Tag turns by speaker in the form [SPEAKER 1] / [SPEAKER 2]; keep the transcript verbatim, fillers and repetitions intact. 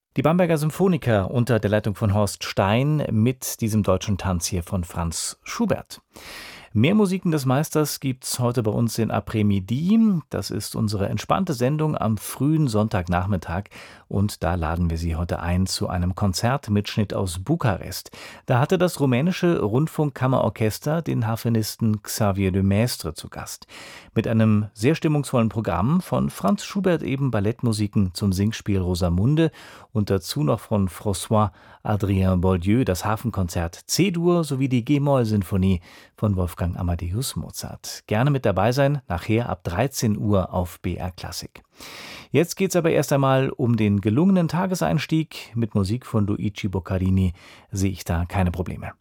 [SPEAKER 1] Die Bamberger Symphoniker unter der Leitung von Horst Stein mit diesem deutschen Tanz hier von Franz Schubert. Mehr Musiken des Meisters gibt's heute bei uns in Après-Midi. Das ist unsere entspannte Sendung am frühen Sonntagnachmittag und da laden wir Sie heute ein zu einem Konzertmitschnitt aus Bukarest. Da hatte das rumänische Rundfunkkammerorchester den Harfenisten Xavier de Maistre zu Gast. Mit einem sehr stimmungsvollen Programm von Franz Schubert eben Ballettmusiken zum Singspiel Rosamunde und dazu noch von François Adrien Boieldieu das Hafenkonzert C-Dur sowie die G-Moll-Sinfonie von Wolfgang Amadeus Mozart. Gerne mit dabei sein, nachher ab dreizehn Uhr auf B R Klassik. Jetzt geht's aber erst einmal um den gelungenen Tageseinstieg. Mit Musik von Luigi Boccherini sehe ich da keine Probleme.